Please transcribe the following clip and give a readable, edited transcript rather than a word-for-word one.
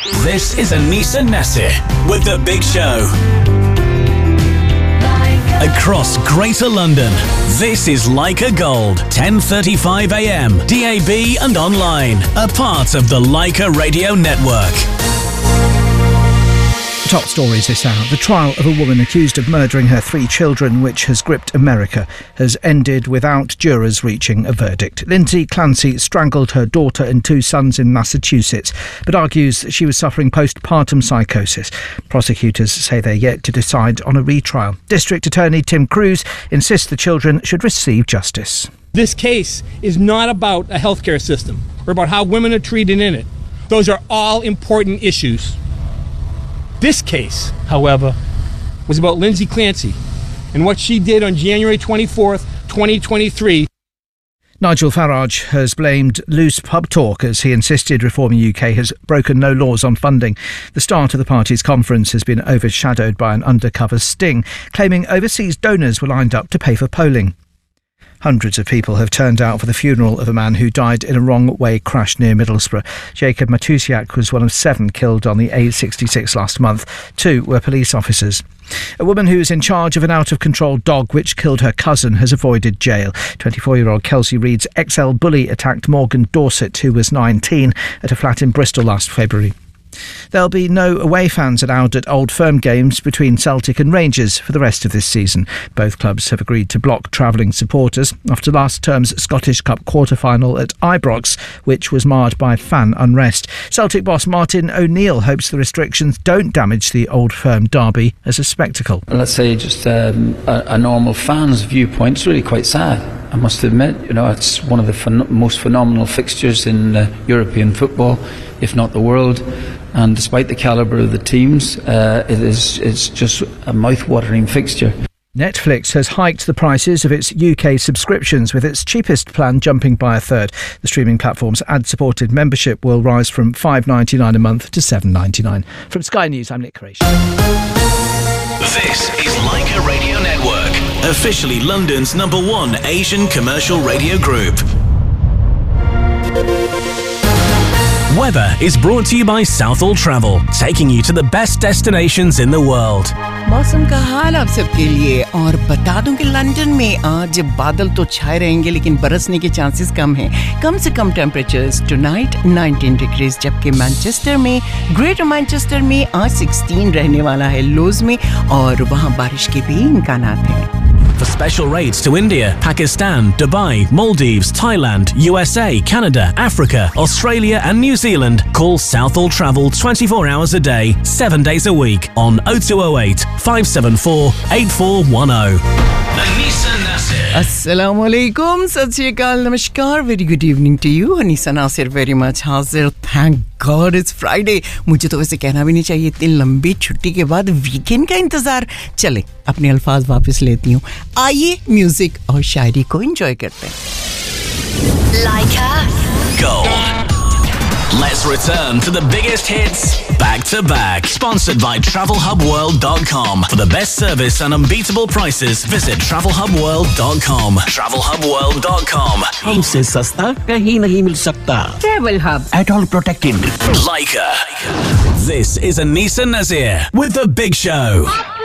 This is Anissa Nasser with The Big Show. Across Greater London, this is Leica Gold, 10:35 a.m, DAB and online, a part of the Leica Radio Network. Top stories this hour. The trial of a woman accused of murdering her 3 children, which has gripped America, has ended without jurors reaching a verdict. Lindsay Clancy strangled her daughter and 2 sons in Massachusetts, but argues that she was suffering postpartum psychosis. Prosecutors say they're yet to decide on a retrial. District Attorney Tim Cruz insists the children should receive justice. This case is not about a healthcare system or about how women are treated in it. Those are all important issues. This case, however, was about Lindsay Clancy and what she did on January 24th, 2023. Nigel Farage has blamed loose pub talk as he insisted Reforming UK has broken no laws on funding. The start of the party's conference has been overshadowed by an undercover sting, claiming overseas donors were lined up to pay for polling. Hundreds of people have turned out for the funeral of a man who died in a wrong-way crash near Middlesbrough. Jacob Matusiak was one of 7 killed on the A66 last month. 2 were police officers. A woman who is in charge of an out-of-control dog which killed her cousin has avoided jail. 24-year-old Kelsey Reed's XL bully attacked Morgan Dorset, who was 19, at a flat in Bristol last February. There'll be no away fans allowed at Old Firm games between Celtic and Rangers for the rest of this season. Both clubs have agreed to block travelling supporters after last term's Scottish Cup quarter-final at Ibrox, which was marred by fan unrest. Celtic boss Martin O'Neill hopes the restrictions don't damage the Old Firm derby as a spectacle. Let's say just a normal fan's viewpoint. It's really quite sad, I must admit. You know, it's one of the most phenomenal fixtures in European football, if not the world. And despite the calibre of the teams, it's just a mouth-watering fixture. Netflix has hiked the prices of its UK subscriptions, with its cheapest plan jumping by a third. The streaming platform's ad-supported membership will rise from $5.99 a month to $7.99. From Sky News, I'm Nick Creation. This is Leica Radio Network, officially London's #1 Asian commercial radio group. Weather is brought to you by Southall Travel, taking you to the best destinations in the world. मौसम का हाल आप सबके लिए और बता दूं कि London में आज बादल तो छाए रहेंगे लेकिन बरसने के चांसेस कम हैं। कम से कम टेम्परेचर्स टुनाइट 19 डिग्रीज, जबकि मैनचेस्टर में, ग्रेटर मैनचेस्टर में आज 16 रहने वाला है लोज में, और वहां बारिश के भी इम्कानात हैं। For special rates to India, Pakistan, Dubai, Maldives, Thailand, USA, Canada, Africa, Australia and New Zealand, call Southall Travel 24 hours a day, 7 days a week on 0208 574 8410. Anissa Nasser. Assalamu alaikum, Sat Shri Akal, Namaskar, very good evening to you. Anissa Nasser very much हाजिर. Thank God it's Friday. मुझे तो वैसे कहना भी नहीं चाहिए, इतनी लंबी छुट्टी के बाद वीकेंड का इंतजार। चले अपने अल्फाज वापस लेती हूँ। आइए म्यूजिक और शायरी को एंजॉय करते हैं। Leica Gold. Let's return to the biggest hits back to back. Sponsored by TravelHubWorld.com. For the best service and unbeatable prices, visit TravelHubWorld.com. TravelHubWorld.com. हमसे सस्ता कहीं नहीं मिल सकता. Travel Hub. At all protected. Leica. This is Anissa Nasser with The Big Show.